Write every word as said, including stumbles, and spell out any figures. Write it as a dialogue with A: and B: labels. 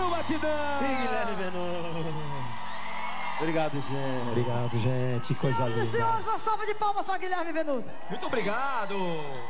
A: no batidão.
B: E Guilherme Venuto. Obrigado, gente.
C: Obrigado, gente. Coisa linda.
D: Senhoras e senhores, uma salva de palmas para Guilherme Venuto.
A: Muito obrigado.